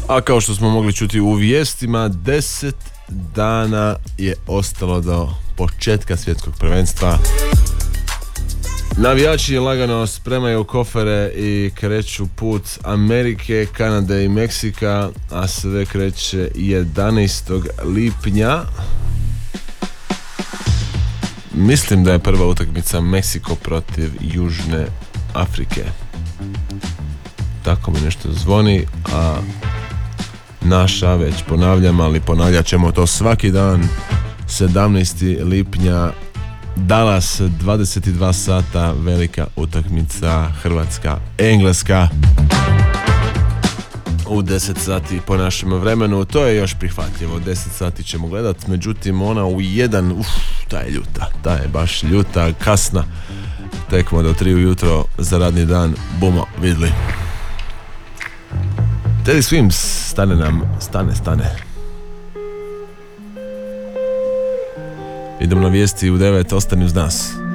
A kao što smo mogli čuti u vijestima, 10 dana je ostalo do početka svjetskog prvenstva. Navijači lagano spremaju kofere i kreću put Amerike, Kanade i Meksika, a sve kreće 11. lipnja. Mislim da je prva utakmica Meksiko protiv Južne Afrike. Tako mi nešto zvoni, a naša već ponavljam, ali ponavljat ćemo to svaki dan. 17. lipnja Dallas, 22 sata, velika utakmica Hrvatska-Engleska u 10 sati po našem vremenu. To je još prihvatljivo, 10 sati ćemo gledat, međutim ona u 1, ta je ljuta, ta je baš ljuta, kasna tekmo do 3 ujutro za radni dan, bumo, vidli. Teddy Swims, stane. Idemo na vijesti u 9, ostani uz nas.